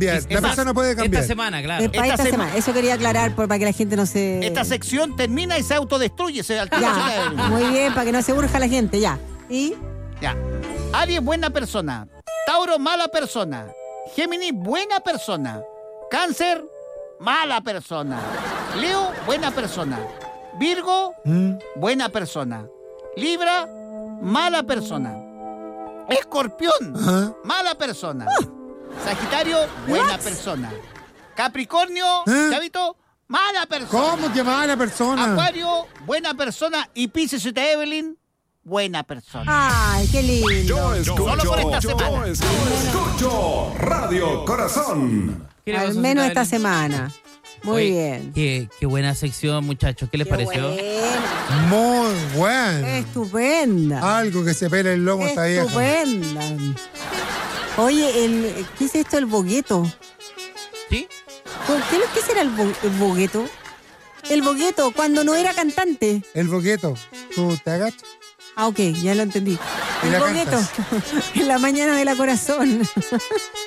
Bien, la persona puede cambiar. Esta semana, claro. Para esta semana. Eso quería aclarar para que la gente no se... Esta sección termina y se autodestruye. Ya, muy bien, para que no se urja la gente, ya. ¿Y? Ya. Aries, buena persona. Tauro, mala persona. Géminis, buena persona. Cáncer, mala persona. Leo, buena persona. Virgo, buena persona. Libra, mala persona. Escorpión, mala persona. Sagitario, buena persona. Capricornio, Chavito, mala persona. ¿Cómo que mala persona? Acuario, buena persona. Y Piscis y Evelyn, buena persona. Ay, qué lindo. Yo escucho, Solo por esta semana. yo escucho Radio Corazón. Al menos esta semana. Muy bien. Qué buena sección, muchachos. ¿Qué les pareció? Buena. Muy bueno. Estupenda. Algo que se pele el lomo esta vieja. Estupenda. Oye, ¿qué es esto, el bogueto? ¿Sí? ¿Qué será el bogueto? El bogueto, cuando no era cantante. El boqueto. ¿Tú te agachas? Ah, ok, ya lo entendí. Y El la bogueto. cantas. En la mañana de la corazón.